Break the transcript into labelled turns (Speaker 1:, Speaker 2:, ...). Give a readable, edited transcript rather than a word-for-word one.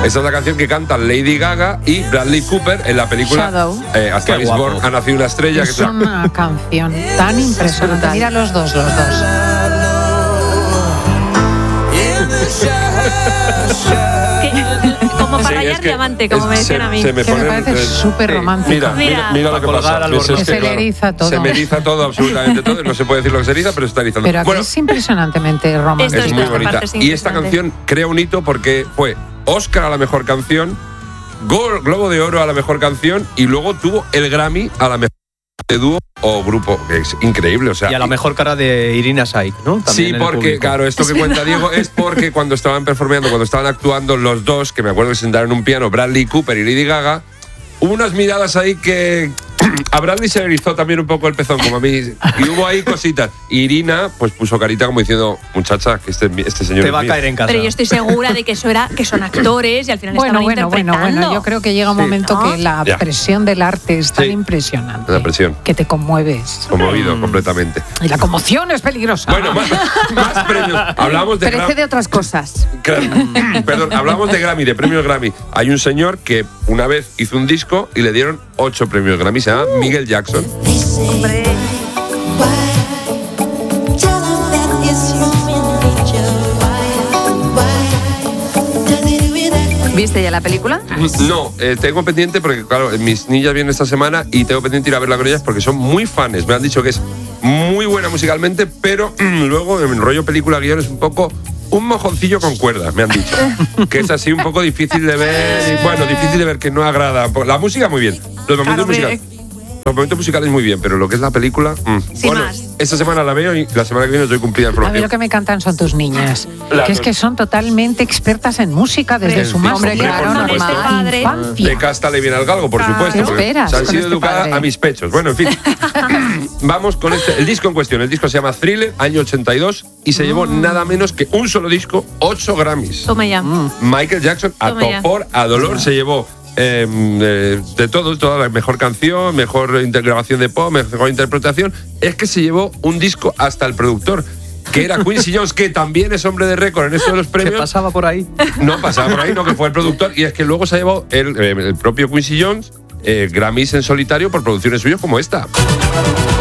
Speaker 1: Esa es la canción que cantan Lady Gaga y Bradley Cooper en la película
Speaker 2: Shadow.
Speaker 1: A Star is Born, ha nacido una estrella.
Speaker 2: Es una canción tan impresionante. Mira los dos.
Speaker 3: Como para rayar diamante, como me decían a mí.
Speaker 1: Me
Speaker 2: parece súper romántico.
Speaker 1: Mira lo que pasa.
Speaker 2: Se le eriza todo.
Speaker 1: Se me eriza todo, absolutamente todo. No se puede decir lo que se eriza, pero se está erizando.
Speaker 2: Pero aquí es impresionantemente romántico.
Speaker 1: Es muy bonita. Y esta canción crea un hito porque fue Oscar a la mejor canción, Globo de Oro a la mejor canción y luego tuvo el Grammy a la mejor de dúo o grupo. Es increíble, o sea.
Speaker 4: Y a la mejor cara de Irina Shayk, ¿no? También
Speaker 1: sí, porque, claro, esto que cuenta Diego es porque cuando estaban performeando, cuando estaban actuando los dos, que me acuerdo que se sentaron en un piano, Bradley Cooper y Lady Gaga, hubo unas miradas ahí que a Bradley se le erizó también un poco el pezón, como a mí, y hubo ahí cositas. Y Irina, pues puso carita como diciendo, muchacha, que este señor
Speaker 4: te va a caer en casa.
Speaker 3: Pero yo estoy segura de que que son actores y al final estaban interpretando.
Speaker 2: Bueno, yo creo que llega un momento que la presión del arte es tan impresionante.
Speaker 1: La presión.
Speaker 2: Que te conmueves.
Speaker 1: Conmovido completamente.
Speaker 2: Y la conmoción es peligrosa.
Speaker 1: Bueno, más premios. Hablamos de
Speaker 5: Parece de otras cosas.
Speaker 1: Perdón, hablamos de Grammy, de premios Grammy. Hay un señor que una vez hizo un disco y le dieron 8 premios Grammy. Se llama Michael Jackson.
Speaker 3: Hombre.
Speaker 5: ¿Viste ya la película?
Speaker 1: No, tengo pendiente porque, claro, mis niñas vienen esta semana y tengo pendiente ir a verla con ellas porque son muy fans. Me han dicho que es muy buena musicalmente, pero luego en rollo película guión es un poco un mojoncillo con cuerdas, me han dicho. Que es así un poco difícil de ver. Bueno, difícil de ver, que no agrada. La música muy bien. Los momentos musicales muy bien, pero lo que es la película. Bueno, esta semana la veo y la semana que viene estoy cumplida el programa.
Speaker 2: A mí lo que me encantan son tus niñas, que es que son totalmente expertas en música desde su más infancia.
Speaker 1: De casta le viene al galgo, por supuesto.
Speaker 2: Se han
Speaker 1: sido educadas a mis pechos. Bueno, en fin. Vamos con el disco en cuestión. El disco se llama Thriller, año 82, y se llevó nada menos que un solo disco, 8 Grammys.
Speaker 3: Toma ya.
Speaker 1: Michael Jackson, a topor, a dolor, se llevó de todo, toda la mejor canción, mejor grabación de pop, mejor interpretación. Es que se llevó un disco hasta el productor, que era Quincy Jones, que también es hombre de récord en esto de los premios.
Speaker 4: ¿Qué pasaba por ahí?
Speaker 1: No pasaba por ahí, no, que fue el productor. Y es que luego se ha llevado el propio Quincy Jones Grammys en solitario por producciones suyas como esta.